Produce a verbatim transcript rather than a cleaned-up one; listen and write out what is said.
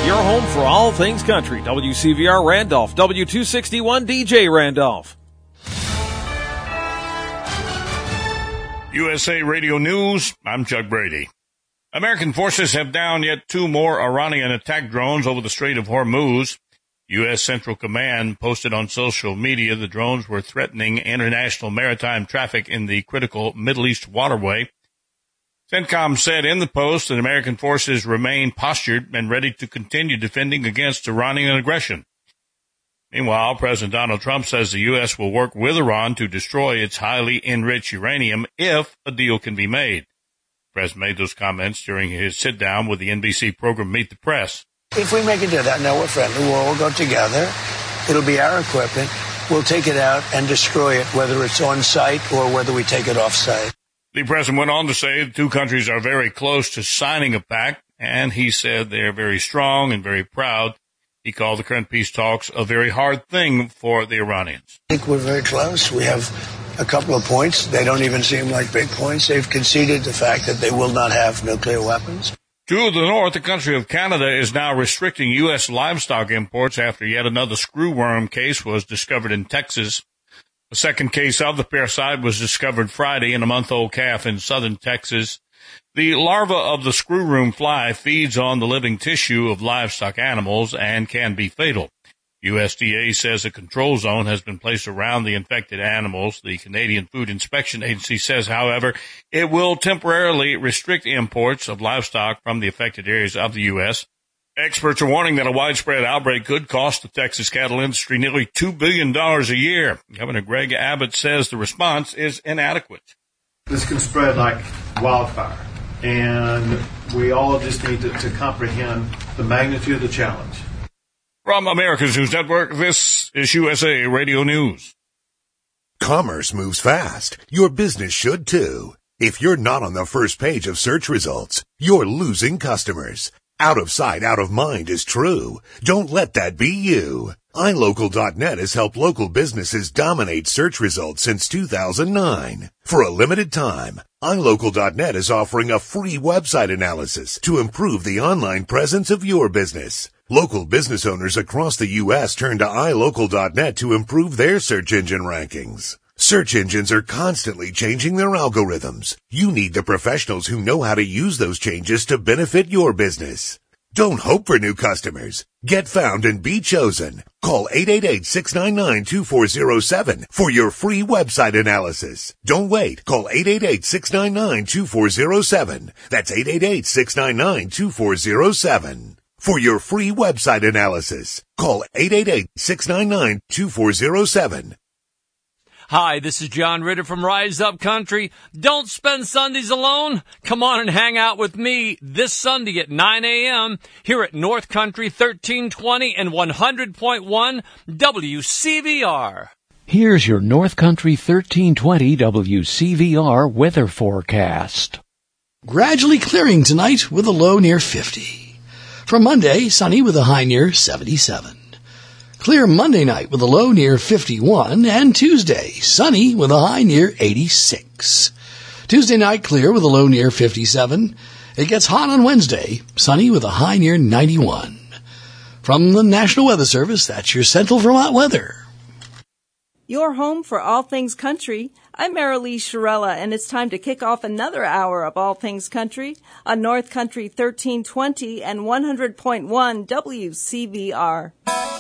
your home for all things country. W C V R Randolph, W two sixty-one D J Randolph. U S A Radio News, I'm Chuck Brady. American forces have downed yet two more Iranian attack drones over the Strait of Hormuz. U S. Central Command posted on social media the drones were threatening international maritime traffic in the critical Middle East waterway. CENTCOM said in the post that American forces remain postured and ready to continue defending against Iranian aggression. Meanwhile, President Donald Trump says the U S will work with Iran to destroy its highly enriched uranium if a deal can be made. The President made those comments during his sit-down with the N B C program Meet the Press. If we make a deal, that now we're friendly, we'll all go together. It'll be our equipment. We'll take it out and destroy it, whether it's on site or whether we take it off site. The president went on to say the two countries are very close to signing a pact, and he said they're very strong and very proud. He called the current peace talks a very hard thing for the Iranians. I think we're very close. We have a couple of points. They don't even seem like big points. They've conceded the fact that they will not have nuclear weapons. To the north, the country of Canada is now restricting U S livestock imports after yet another screwworm case was discovered in Texas. A second case of the parasite was discovered Friday in a month-old calf in southern Texas. The larva of the screwworm fly feeds on the living tissue of livestock animals and can be fatal. U S D A says a control zone has been placed around the infected animals. The Canadian Food Inspection Agency says, however, it will temporarily restrict imports of livestock from the affected areas of the U S. Experts are warning that a widespread outbreak could cost the Texas cattle industry nearly two billion dollars a year. Governor Greg Abbott says the response is inadequate. This can spread like wildfire, and we all just need to, to comprehend the magnitude of the challenge. From America's News Network, this is U S A Radio News. Commerce moves fast. Your business should too. If you're not on the first page of search results, you're losing customers. Out of sight, out of mind is true. Don't let that be you. i local dot net has helped local businesses dominate search results since two thousand nine. For a limited time, i local dot net is offering a free website analysis to improve the online presence of your business. Local business owners across the U S turn to i local dot net to improve their search engine rankings. Search engines are constantly changing their algorithms. You need the professionals who know how to use those changes to benefit your business. Don't hope for new customers. Get found and be chosen. Call eight eight eight, six nine nine, two four zero seven for your free website analysis. Don't wait. Call eight eight eight, six nine nine, two four zero seven. That's eight eight eight, six nine nine, two four zero seven. For your free website analysis, call eight eight eight, six nine nine, two four zero seven. Hi, this is John Ritter from Rise Up Country. Don't spend Sundays alone. Come on and hang out with me this Sunday at nine a.m. here at North Country thirteen twenty and one hundred point one W C V R. Here's your North Country thirteen twenty W C V R weather forecast. Gradually clearing tonight with a low near fifty. For Monday, sunny with a high near seventy-seven. Clear Monday night with a low near fifty-one, and Tuesday, sunny with a high near eighty-six. Tuesday night, clear with a low near fifty-seven. It gets hot on Wednesday, sunny with a high near ninety-one. From the National Weather Service, that's your Central Vermont weather. Your home for all things country. I'm Marilee Shirella, and it's time to kick off another hour of All Things Country on North Country thirteen twenty and one hundred point one W C V R.